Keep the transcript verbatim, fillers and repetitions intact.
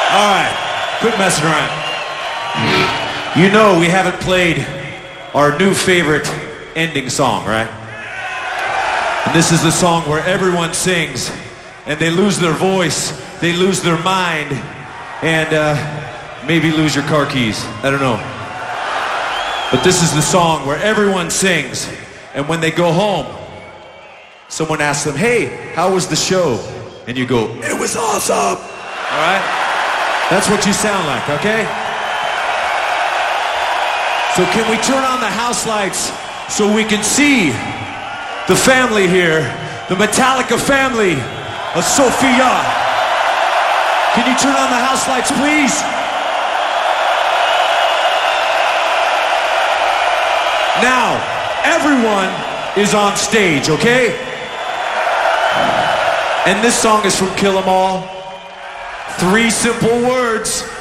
All right, quit messing around. You know we haven't played our new favorite ending song, right? And this is the song where everyone sings and they lose their voice, they lose their mind, and uh, maybe lose your car keys. I don't know. But this is the song where everyone sings, and when they go home, someone asks them, hey, how was the show? And you go, it was awesome. All right? That's what you sound like, okay? So can we turn on the house lights so we can see the family here, the Metallica family of Sofia? Can you turn on the house lights, please? Now, everyone is on stage, okay? And this song is from Kill 'Em All. Three simple words.